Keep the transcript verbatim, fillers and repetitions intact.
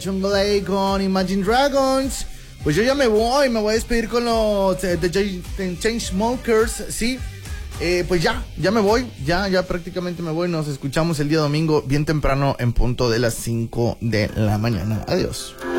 Jungle con Imagine Dragons. Pues yo ya me voy, me voy a despedir con los eh, The Chainsmokers, sí. Eh, pues ya, ya me voy, ya, ya prácticamente me voy. Nos escuchamos el día domingo bien temprano en punto de las cinco de la mañana. Adiós.